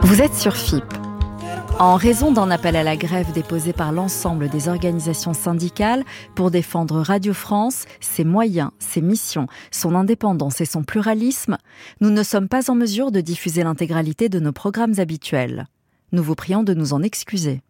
Vous êtes sur FIP. En raison d'un appel à la grève déposé par l'ensemble des organisations syndicales pour défendre Radio France, ses moyens, ses missions, son indépendance et son pluralisme, nous ne sommes pas en mesure de diffuser l'intégralité de nos programmes habituels. Nous vous prions de nous en excuser.